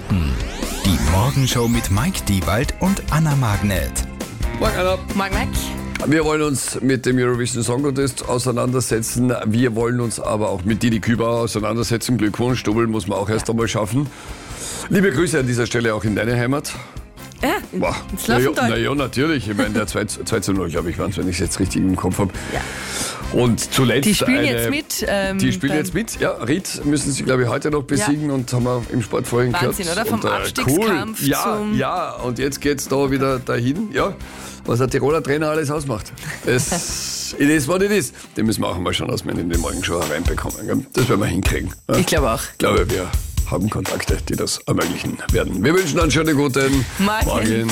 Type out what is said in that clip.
Wetten. Die Morgenshow mit Mike Diewald und Anna Magnet. Morgen, Anna. Morgen, Mike. Wir wollen uns mit dem Eurovision Song Contest auseinandersetzen. Wir wollen uns aber auch mit Didi Kübauer auseinandersetzen. Glückwunsch, Double muss man auch erst einmal schaffen. Liebe Grüße an dieser Stelle auch in deine Heimat. Ja, Boah. ins Laufental. Naja, natürlich. Ich meine, der 2:0, glaube ich, waren es, wenn ich es jetzt richtig im Kopf habe. Ja. Und zuletzt Die spielen jetzt mit. Die spielen jetzt mit. Ja, Ried müssen sie, glaube ich, heute noch besiegen und haben wir im Sport vorhin Wahnsinn, gehört. oder? Vom Und, Abstiegskampf cool. zum... Ja, und jetzt geht's da wieder dahin. Ja, was der Tiroler Trainer alles ausmacht. It is what it is. Den müssen wir auch mal schauen, dass wir ihn in den Morgenshow reinbekommen. Gell? Das werden wir hinkriegen. Ja? Ich glaube auch. Ich glaube, wir haben Kontakte, die das ermöglichen werden. Wir wünschen einen schönen guten Morgen. Morgen.